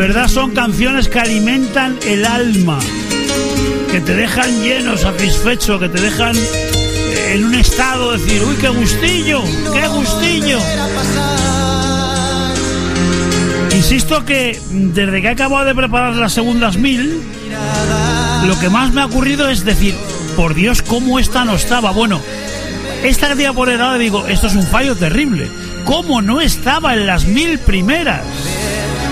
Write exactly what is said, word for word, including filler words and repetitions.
verdad son canciones que alimentan el alma, que te dejan lleno, satisfecho, que te dejan en un estado de decir, uy, qué gustillo, qué gustillo. Insisto que desde que he acabado de preparar las segundas mil, lo que más me ha ocurrido es decir, por Dios, cómo esta no estaba. Bueno, esta que te iba a poner ahora, digo, esto es un fallo terrible. ¿Cómo no estaba en las mil primeras?